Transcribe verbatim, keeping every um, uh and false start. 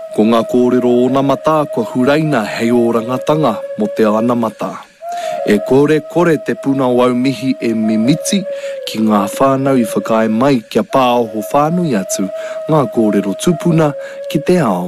Ko ngā kōrero o nā mata kua huraina hei o rangatanga mo te ana mata. E kore kore te puna o au mihi e mimiti ki ngā whānau I whakae mai kia pāoho whānui atu ngā kōrero tupuna ki te ao.